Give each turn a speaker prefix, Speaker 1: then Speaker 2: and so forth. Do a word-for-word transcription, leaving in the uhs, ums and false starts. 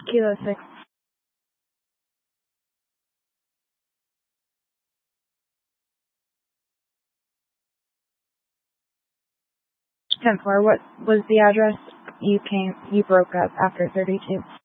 Speaker 1: Kilo six. ten four, what was the address you came, you broke up after thirty-two?